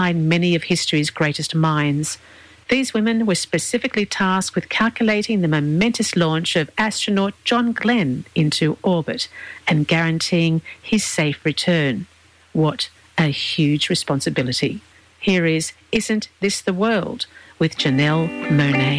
many of history's greatest minds. These women were specifically tasked with calculating the momentous launch of astronaut John Glenn into orbit and guaranteeing his safe return. What a huge responsibility. Here is Isn't This the World with Janelle Monáe.